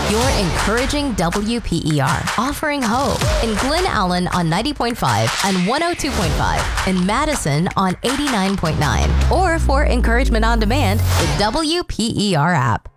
You're encouraging WPER, offering hope in Glen Allen on 90.5 and 102.5, in Madison on 89.9, or for encouragement on demand, the WPER app.